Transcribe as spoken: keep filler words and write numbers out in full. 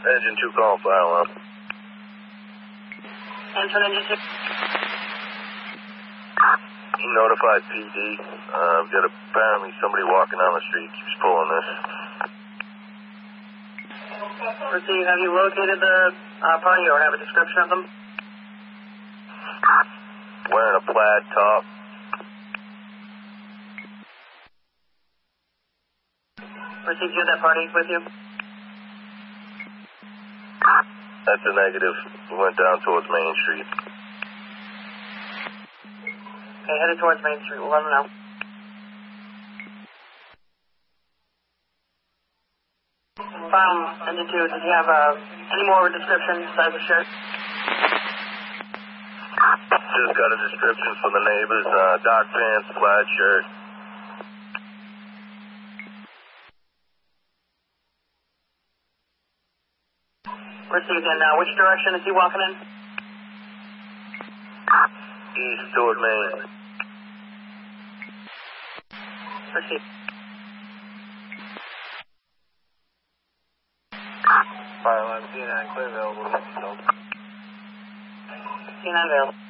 Engine two call file up. Answer engine two. Notified P D. Uh, we've got apparently somebody walking down the street keeps pulling this. Proceed. Have you located the uh, party or have a description of them? Wearing a plaid top. Proceed. You have that party with you? That's a negative. We went down towards Main Street. Okay, headed towards Main Street. We'll let them know. File engine two. Does he have uh, any more description besides the shirt? Just got a description from the neighbors. Uh, dark pants, plaid shirt. Received. And uh, which direction is he walking in? East toward Main. Received. Fire line C nine, clear available. C nine available.